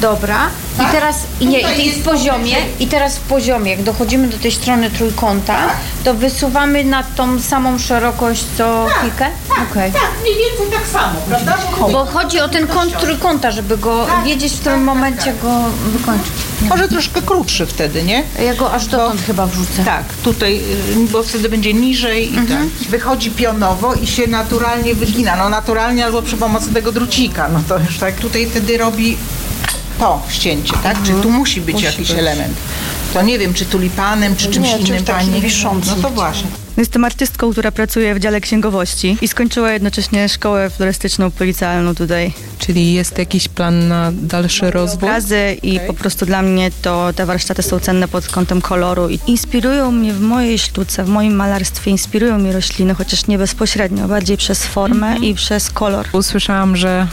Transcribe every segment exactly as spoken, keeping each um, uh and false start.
Dobra. Tak? I teraz i nie, Tutaj i jest w poziomie, pomiędzy- i teraz w poziomie, jak dochodzimy do tej strony trójkąta, Tak. to wysuwamy na tą samą szerokość co Tak, kilkę? tak, Okej. tak, mniej więcej tak samo, prawda? Bo Bo chodzi o ten kąt trójkąta, żeby go Tak, wiedzieć w tak, którym tak, momencie tak. go wykończyć. Może troszkę krótszy wtedy, nie? Ja go aż dotąd Bo- chyba wrzucę. Tak, tutaj, y, bo wtedy będzie niżej i tak. wychodzi pionowo i się naturalnie wygina. No naturalnie albo przy pomocy tego drucika. No to już tak. Tutaj wtedy robi to ścięcie, tak? Czy tu musi być Musi jakiś być. element? To nie wiem, czy tulipanem, czy czymś Nie, czymś innym takim pani. wiszącym. No to właśnie. Jestem artystką, która pracuje w dziale księgowości i skończyła jednocześnie szkołę florystyczną policealną tutaj. Czyli jest jakiś plan na dalszy rozwój? Obrazy i po prostu dla mnie to te warsztaty są cenne pod kątem koloru i inspirują mnie w mojej sztuce, w moim malarstwie, inspirują mnie rośliny, chociaż nie bezpośrednio, bardziej przez formę i przez kolor. Usłyszałam, że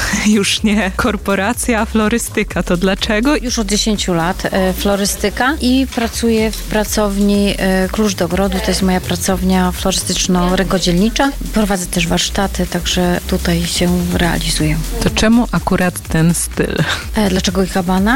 już nie korporacja, a florystyka. To dlaczego? Już od dziesięciu lat e, florystyka i pracuję w pracowni e, Klucz do Ogrodu. To jest moja pracownia florystyczno-rękodzielnicza. Prowadzę też warsztaty, także tutaj się realizuję. To czemu akurat ten styl? E, Dlaczego ikebana?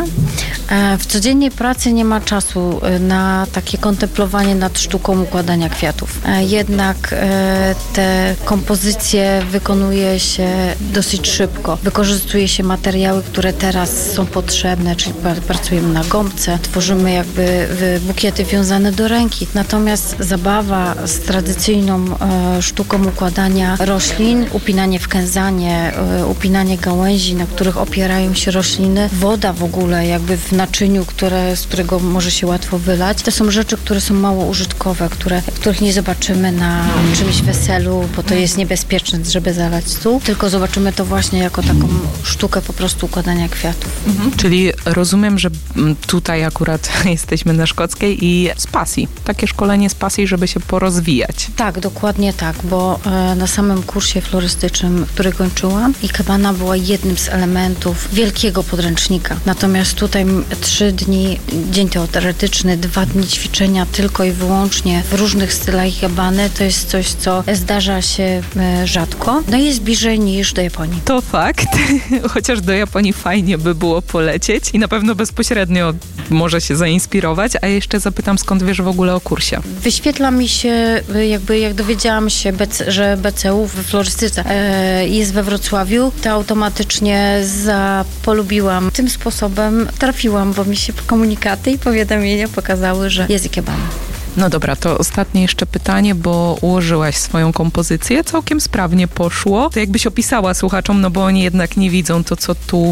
E, W codziennej pracy nie ma czasu e, na takie kontemplowanie nad sztuką układania kwiatów. E, Jednak e, te kompozycje wykonuje się dosyć szybko. Wykorzystuje się materiały, które teraz są potrzebne, czyli pra- pracujemy na gąbce, tworzymy jakby w- bukiety wiązane do ręki. Natomiast zabawa z tradycyjną e, sztuką układania roślin, upinanie w kęzanie, e, upinanie gałęzi, na których opierają się rośliny, woda w ogóle jakby w naczyniu, które, z którego może się łatwo wylać. To są rzeczy, które są mało użytkowe, które, których nie zobaczymy na czymś weselu, bo to jest niebezpieczne, żeby zalać stół, tylko zobaczymy to właśnie jako taką sztukę po prostu układania kwiatów. Mhm. Czyli rozumiem, że mm, tutaj akurat jesteśmy na Szkockiej i z pasji. Takie szkolenie z pasji, żeby się porozwijać. Tak, dokładnie tak, bo e, na samym kursie florystycznym, który kończyłam, ikebana była jednym z elementów wielkiego podręcznika. Natomiast tutaj m, trzy dni, dzień teoretyczny, dwa dni ćwiczenia tylko i wyłącznie w różnych stylach ikebany, to jest coś, co zdarza się e, rzadko. No i jest bliżej niż do Japonii. To fakt, chociaż do Japonii fajnie by było polecieć i na pewno bezpośrednio może się zainspirować, a jeszcze zapytam, skąd wiesz w ogóle o kursie? Wyświetla mi się, y, jakby jak dowiedziałam się, B C, że B C U w florystyce e, jest we Wrocławiu, to automatycznie za, polubiłam. Tym sposobem trafiłam, bo mi się komunikaty i powiadomienia pokazały, że jest ikebana. No dobra, to ostatnie jeszcze pytanie, bo ułożyłaś swoją kompozycję, całkiem sprawnie poszło. To jakbyś opisała słuchaczom, no bo oni jednak nie widzą to, co tu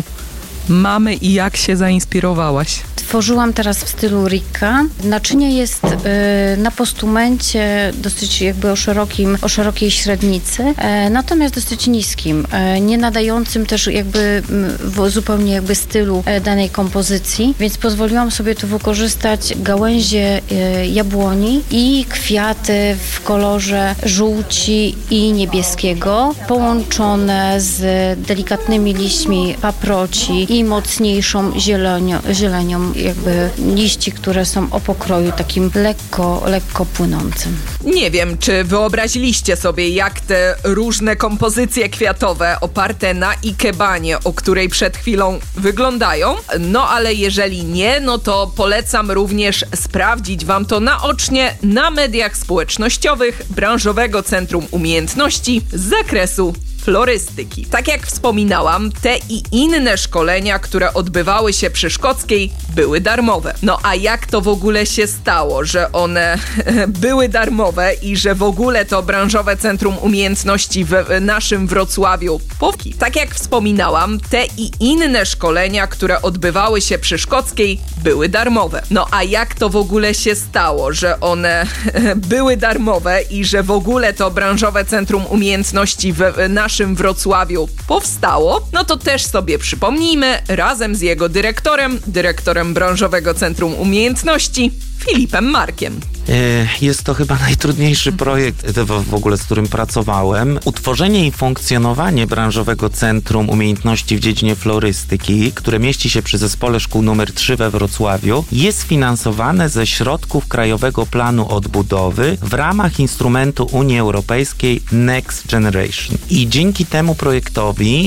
mamy i jak się zainspirowałaś. Tworzyłam teraz w stylu Ricca. Naczynie jest y, na postumencie dosyć jakby o szerokim, o szerokiej średnicy, e, natomiast dosyć niskim, e, nie nadającym też jakby m, w zupełnie jakby stylu e, danej kompozycji, więc pozwoliłam sobie tu wykorzystać gałęzie e, jabłoni i kwiaty w kolorze żółci i niebieskiego, połączone z delikatnymi liśćmi paproci i mocniejszą zielenią, zielenią jakby liści, które są o pokroju takim lekko, lekko płynącym. Nie wiem, czy wyobraziliście sobie, jak te różne kompozycje kwiatowe oparte na ikebanie, o której przed chwilą wyglądają. No ale jeżeli nie, no to polecam również sprawdzić wam to naocznie na mediach społecznościowych Branżowego Centrum Umiejętności z zakresu florystyki. Tak jak wspominałam, te i inne szkolenia, które odbywały się przy Szkockiej, były darmowe. No a jak to w ogóle się stało, że one były darmowe i że w ogóle to Branżowe Centrum Umiejętności w naszym Wrocławiu powstało? Tak jak wspominałam, te i inne szkolenia, które odbywały się przy Szkockiej, były darmowe. No a jak to w ogóle się stało, że one były darmowe i że w ogóle to Branżowe Centrum Umiejętności w naszym naszym Wrocławiu powstało, no to też sobie przypomnijmy razem z jego dyrektorem, dyrektorem Branżowego Centrum Umiejętności, Filipem Markiem. Jest to chyba najtrudniejszy projekt w ogóle, z którym pracowałem. Utworzenie i funkcjonowanie Branżowego Centrum Umiejętności w dziedzinie florystyki, które mieści się przy Zespole Szkół numer trzy we Wrocławiu, jest finansowane ze środków Krajowego Planu Odbudowy w ramach instrumentu Unii Europejskiej Next Generation. I dzięki temu projektowi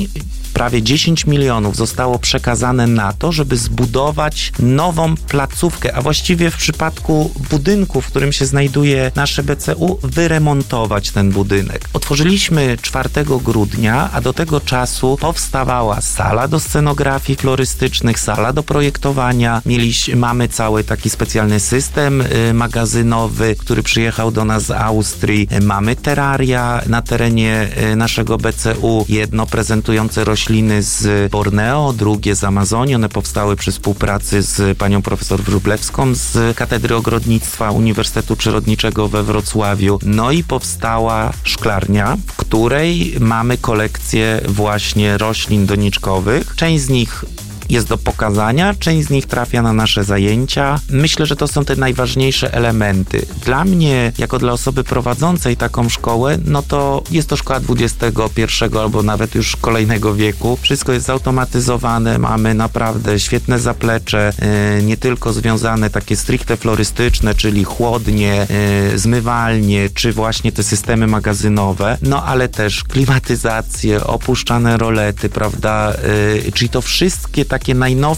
prawie dziesięć milionów zostało przekazane na to, żeby zbudować nową placówkę, a właściwie w przypadku budynku, w którym się znajduje nasze B C U, wyremontować ten budynek. Otworzyliśmy czwartego grudnia, a do tego czasu powstawała sala do scenografii florystycznych, sala do projektowania. Mieliśmy, mamy cały taki specjalny system y, magazynowy, który przyjechał do nas z Austrii. Mamy teraria na terenie y, naszego B C U, jedno prezentujące rośliny z Borneo, drugie z Amazonii. One powstały przy współpracy z panią profesor Wróblewską z Katedry Ogrodnictwa Uniwersytetu Przyrodniczego we Wrocławiu. No i powstała szklarnia, w której mamy kolekcję właśnie roślin doniczkowych. Część z nich jest do pokazania, część z nich trafia na nasze zajęcia. Myślę, że to są te najważniejsze elementy. Dla mnie, jako dla osoby prowadzącej taką szkołę, no to jest to szkoła dwudziestego pierwszego albo nawet już kolejnego wieku. Wszystko jest zautomatyzowane, mamy naprawdę świetne zaplecze, yy, nie tylko związane takie stricte florystyczne, czyli chłodnie, yy, zmywalnie, czy właśnie te systemy magazynowe, no ale też klimatyzacje, opuszczane rolety, prawda, yy, czyli to wszystkie takie najnowsze